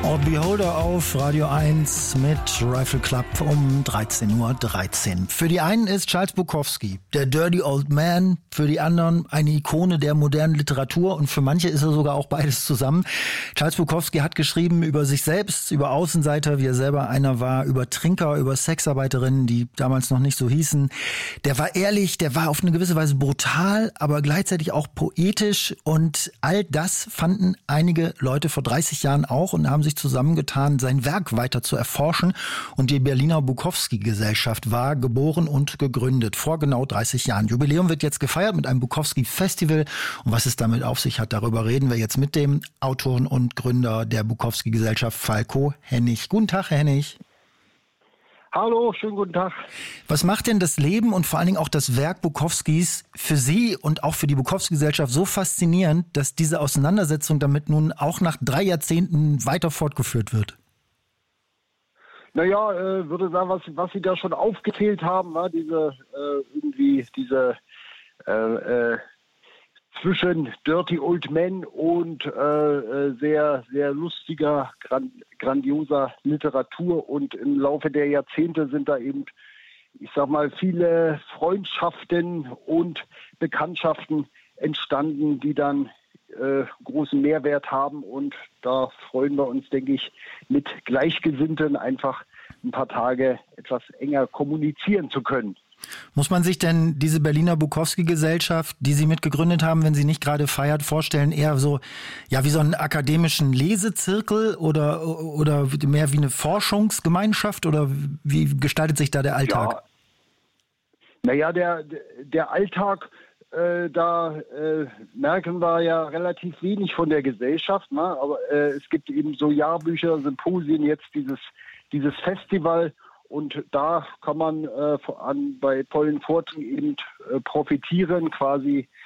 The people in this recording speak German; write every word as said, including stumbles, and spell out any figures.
Beholder auf Radio eins mit Rifle Club um dreizehn Uhr dreizehn. Für die einen ist Charles Bukowski der Dirty Old Man, für die anderen eine Ikone der modernen Literatur und für manche ist er sogar auch beides zusammen. Charles Bukowski hat geschrieben über sich selbst, über Außenseiter, wie er selber einer war, über Trinker, über Sexarbeiterinnen, die damals noch nicht so hießen. Der war ehrlich, der war auf eine gewisse Weise brutal, aber gleichzeitig auch poetisch und all das fanden einige Leute vor dreißig Jahren auch und haben sich zusammengetan, sein Werk weiter zu erforschen. Und die Berliner Bukowski-Gesellschaft war geboren und gegründet vor genau dreißig Jahren. Jubiläum wird jetzt gefeiert mit einem Bukowski-Festival. Und was es damit auf sich hat, darüber reden wir jetzt mit dem Autoren und Gründer der Bukowski-Gesellschaft, Falko Hennig. Guten Tag, Herr Hennig. Hallo, schönen guten Tag. Was macht denn das Leben und vor allen Dingen auch das Werk Bukowskis für Sie und auch für die Bukowski-Gesellschaft so faszinierend, dass diese Auseinandersetzung damit nun auch nach drei Jahrzehnten weiter fortgeführt wird? Naja, äh, würde sagen, was, was Sie da schon aufgezählt haben, war diese äh, irgendwie diese äh, äh, zwischen Dirty Old Man und äh, sehr, sehr lustiger, gran- grandioser Literatur. Und im Laufe der Jahrzehnte sind da eben, ich sag mal, viele Freundschaften und Bekanntschaften entstanden, die dann äh, großen Mehrwert haben. Und da freuen wir uns, denke ich, mit Gleichgesinnten einfach ein paar Tage etwas enger kommunizieren zu können. Muss man sich denn diese Berliner Bukowski-Gesellschaft, die Sie mitgegründet haben, wenn sie nicht gerade feiert, vorstellen, eher so, ja, wie so einen akademischen Lesezirkel oder, oder mehr wie eine Forschungsgemeinschaft oder wie gestaltet sich da der Alltag? Ja. Naja, der, der Alltag, äh, da äh, merken wir ja relativ wenig von der Gesellschaft, ne? Aber äh, es gibt eben so Jahrbücher, Symposien, jetzt dieses, dieses Festival. Und da kann man äh, an, bei tollen Vorträgen eben äh, profitieren, quasi